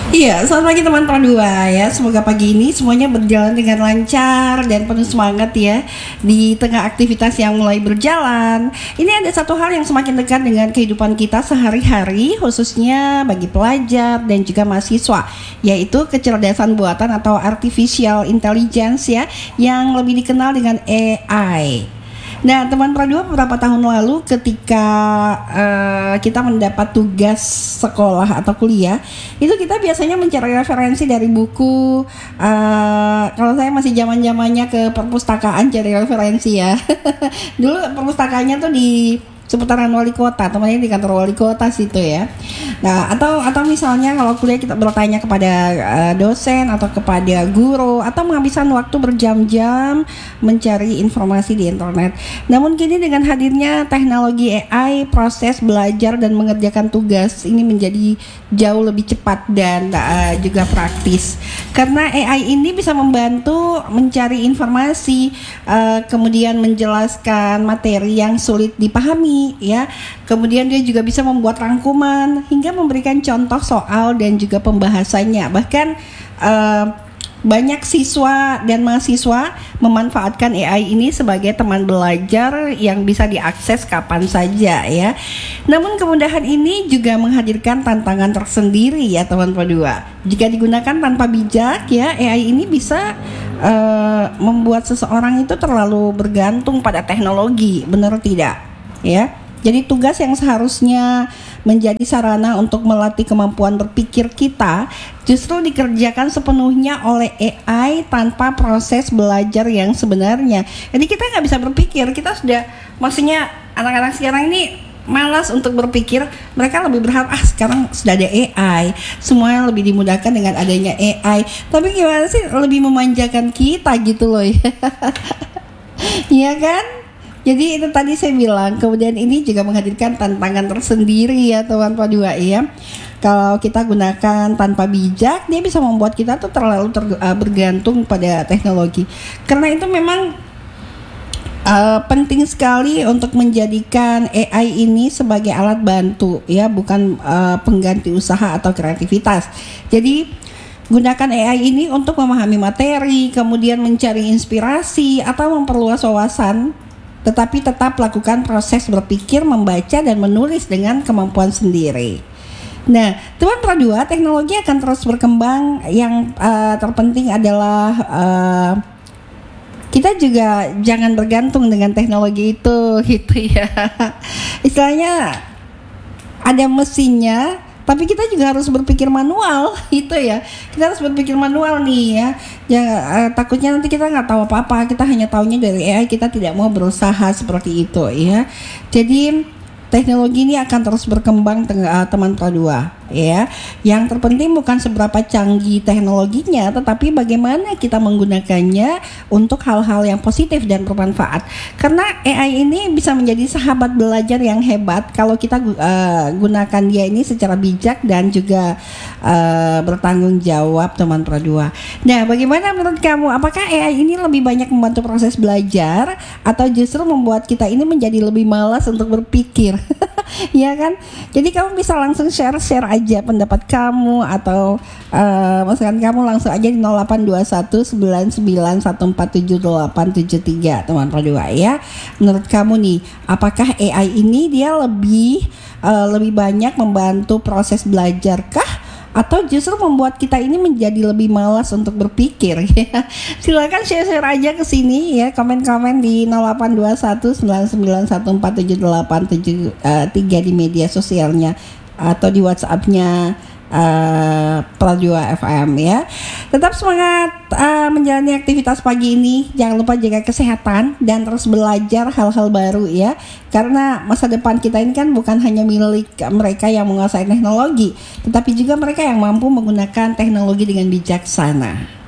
Iya, selamat pagi teman-teman dua ya. Semoga pagi ini semuanya berjalan dengan lancar dan penuh semangat ya di tengah aktivitas yang mulai berjalan. Ini ada satu hal yang semakin dekat dengan kehidupan kita sehari-hari, khususnya bagi pelajar dan juga mahasiswa, yaitu kecerdasan buatan atau artificial intelligence ya, yang lebih dikenal dengan AI. Nah, teman Pradua, beberapa tahun lalu ketika kita mendapat tugas sekolah atau kuliah, itu kita biasanya mencari referensi dari buku. Kalau saya masih zamannya ke perpustakaan cari referensi ya. Dulu perpustakaannya tuh di seputaran wali kota, temannya di kantor wali kota situ ya. Nah, atau misalnya kalau kuliah kita bertanya kepada dosen atau kepada guru, atau menghabiskan waktu berjam-jam mencari informasi di internet. Namun kini dengan hadirnya teknologi AI, proses belajar dan mengerjakan tugas ini menjadi jauh lebih cepat dan juga praktis. Karena AI ini bisa membantu mencari informasi, kemudian menjelaskan materi yang sulit dipahami ya. Kemudian dia juga bisa membuat rangkuman hingga memberikan contoh soal dan juga pembahasannya. Bahkan banyak siswa dan mahasiswa memanfaatkan AI ini sebagai teman belajar yang bisa diakses kapan saja ya. Namun kemudahan ini juga menghadirkan tantangan tersendiri ya teman Pradua. Jika digunakan tanpa bijak ya, AI ini bisa membuat seseorang itu terlalu bergantung pada teknologi, benar tidak? Ya, jadi tugas yang seharusnya menjadi sarana untuk melatih kemampuan berpikir kita justru dikerjakan sepenuhnya oleh AI tanpa proses belajar yang sebenarnya. Jadi kita nggak bisa berpikir, kita sudah, maksudnya anak-anak sekarang ini malas untuk berpikir. Mereka lebih berharap sekarang sudah ada AI, semuanya lebih dimudahkan dengan adanya AI. Tapi gimana sih, lebih memanjakan kita gitu loh ya. Iya kan? Jadi itu tadi saya bilang, kemudian ini juga menghadirkan tantangan tersendiri ya teman Pradua ya. Kalau kita gunakan tanpa bijak, dia bisa membuat kita tuh terlalu bergantung pada teknologi. Karena itu memang penting sekali untuk menjadikan AI ini sebagai alat bantu ya, bukan pengganti usaha atau kreativitas. Jadi gunakan AI ini untuk memahami materi, kemudian mencari inspirasi atau memperluas wawasan, tetapi tetap lakukan proses berpikir, membaca, dan menulis dengan kemampuan sendiri. Nah, teman Pradua, teknologi akan terus berkembang. Yang terpenting adalah kita juga jangan bergantung dengan teknologi itu, gitu ya. Istilahnya ada mesinnya, tapi kita juga harus berpikir manual, itu ya. Kita harus berpikir manual nih ya. Takutnya nanti kita nggak tahu apa-apa, kita hanya taunya dari AI, kita tidak mau berusaha seperti itu ya. Jadi teknologi ini akan terus berkembang teman Pradua ya. Yang terpenting bukan seberapa canggih teknologinya, tetapi bagaimana kita menggunakannya untuk hal-hal yang positif dan bermanfaat. Karena AI ini bisa menjadi sahabat belajar yang hebat kalau kita gunakan dia ini secara bijak dan juga bertanggung jawab teman Pradua. Nah, bagaimana menurut kamu? Apakah AI ini lebih banyak membantu proses belajar atau justru membuat kita ini menjadi lebih malas untuk berpikir? Ya kan? Jadi kamu bisa langsung share aja pendapat kamu, atau masukan kamu langsung aja di 082199147873 teman Pradua ya. Menurut kamu nih, apakah AI ini dia lebih banyak membantu proses belajar kah, atau justru membuat kita ini menjadi lebih malas untuk berpikir ya? Silakan share aja ke sini ya, komen-komen di 082199147873 di media sosialnya atau di WhatsApp-nya Pradua FM ya. Tetap semangat menjalani aktivitas pagi ini. Jangan lupa jaga kesehatan dan terus belajar hal-hal baru ya. Karena masa depan kita ini kan bukan hanya milik mereka yang menguasai teknologi, tetapi juga mereka yang mampu menggunakan teknologi dengan bijaksana.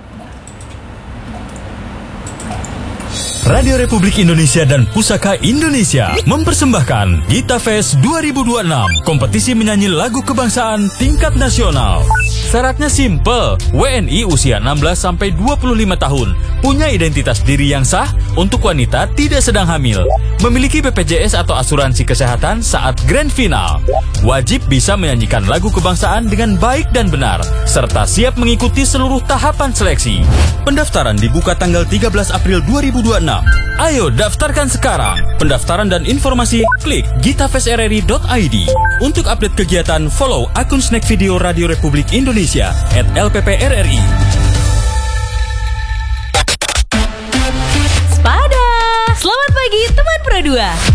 Radio Republik Indonesia dan Pusaka Indonesia mempersembahkan Gita Fest 2026, kompetisi menyanyi lagu kebangsaan tingkat nasional. Syaratnya simple, WNI usia 16-25 tahun, punya identitas diri yang sah, untuk wanita tidak sedang hamil, memiliki BPJS atau asuransi kesehatan saat grand final, wajib bisa menyanyikan lagu kebangsaan dengan baik dan benar, serta siap mengikuti seluruh tahapan seleksi. Pendaftaran dibuka tanggal 13 April 2026. Ayo daftarkan sekarang. Pendaftaran dan informasi klik gitafestrri.id. Untuk update kegiatan, follow akun Snack Video Radio Republik Indonesia @LPPRRI. Spada! Selamat pagi teman Pro 2.